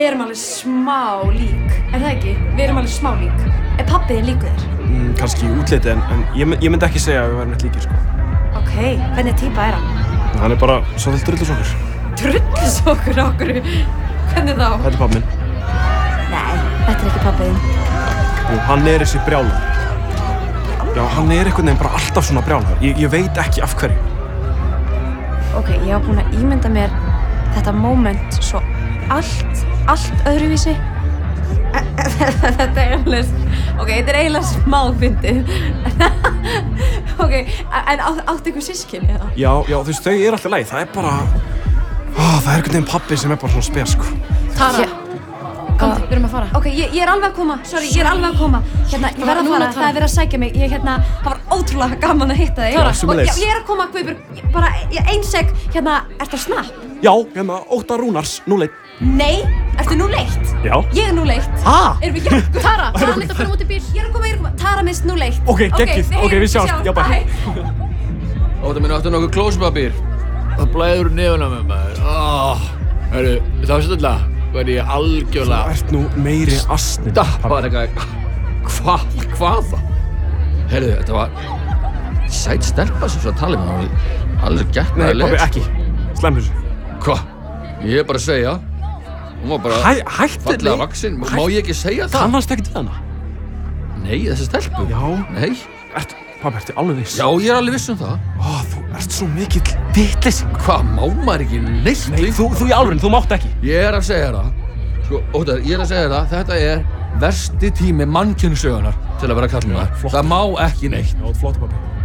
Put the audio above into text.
Við erum alveg smá lík, er það ekki? Við erum alveg smá lík. Er pabbi þinn líkur þér? Kannski í útliti en ég myndi ekki segja að við værum neitt líkir, sko. Ok, hvernig típa er hann? Hann er bara svolítið drullusokkur. Drullusokkur okkur? Hvernig þá? Þetta er pabbi minn. Nei, þetta er ekki pabbi þinn. Jú, hann er þessi brjálar. Já, hann er einhvern veginn bara alltaf svona brjálar. Ég veit ekki af hverju. Ok, ég var búin að ímynda mér þetta moment svo allt öðruvísi. Þetta er eiginlega smá fyndið. Ok, en áttu ykkur systkini eða? Já, þú veist, þau eru alltaf í lagi. Það er bara... það er einhvern veginn pabbi sem er bara svona spes, sko. Tara, komdu, við erum að fara. Ok, ég er alveg að koma, sorry, ég er alveg að koma. Hérna, ég verð að fara, það er verið að sækja mig. Það var ótrúlega gaman að hitta þig. Tara, sömuleiðis. Og ég er að koma, Guðbjörg, bara ein sek, hérna, ertu á Snap? Já, hérna, Óttar Rúnars, 0-1. Nei, ertu 0-1? Já. Ég er 0-1. Erum við jafn? Tara, Tara myndi að fara út í bíl. Ég er að koma. Tara minnst 0-1. Ok, geggið. Ok, við sjáumst. Já, bæ. Óttar minn, áttu nokkuð klóspapír? Það blæður úr nefuna með maður. Hörru, þá stöðlega verði ég algjörlega... Þú ert nú meiri asninn. Bara eitthvað... Hvað það? Herru, þetta var... sæt stelpa sem svo að tala með hann. Alveg gett með að Nei, pabbi, ekki. Slemm þessu. Hvað? Ég er bara að segja. Hún var bara... Hættu fallega vaxin. Má ég ekki segja það? Kannast ekkert við hana? Nei, þessi stelpu? Já. Nei. Pabbi, ertu alveg viss? Já, ég er alveg viss um það. Þú ert svo mikill vitleysingur. Hvað, má maður ekki neitt? Nei, þú í alvörinni, þú mátt ekki. Ég er að segja það. Sko, Óttar, ég er að segja það. Þetta er versti tími mannkynssögunar til að vera kallmaður. Það má ekki neitt. Já, flott, pabbi.